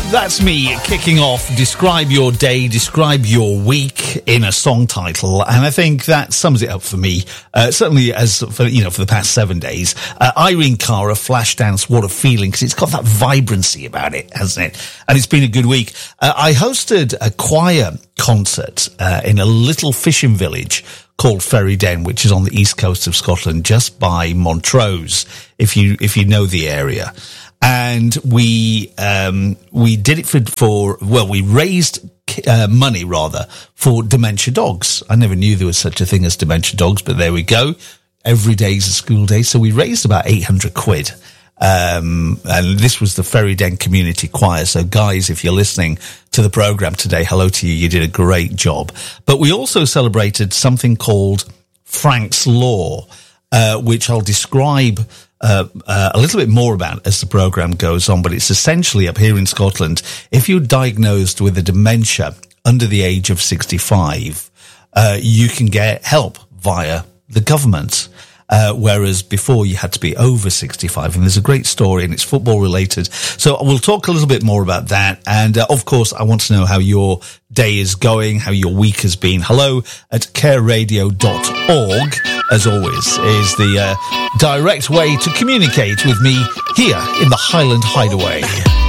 That's me kicking off. Describe your day, describe your week in a song title, and I think that sums it up for me. Certainly, as for the past 7 days, Irene Cara, Flashdance, what a feeling, because it's got that vibrancy about it, hasn't it? And it's been a good week. I hosted a choir concert in a little fishing village called Ferryden, which is on the east coast of Scotland, just by Montrose, if you know the area. And we did it we raised money rather for dementia dogs. I never knew there was such a thing as dementia dogs, but there we go. Every day's a school day. So we raised about 800 quid. And this was the Ferryden Community Choir. So guys, if you're listening to the program today, hello to you. You did a great job. But we also celebrated something called Frank's Law, which I'll describe a little bit more about as the program goes on, but it's essentially up here in Scotland, if you're diagnosed with a dementia under the age of 65, you can get help via the government. Whereas before you had to be over 65, and there's a great story and it's football related. So we'll talk a little bit more about that. And of course, I want to know how your day is going, how your week has been. Hello at careradio.org, as always, is the direct way to communicate with me here in the Highland Hideaway.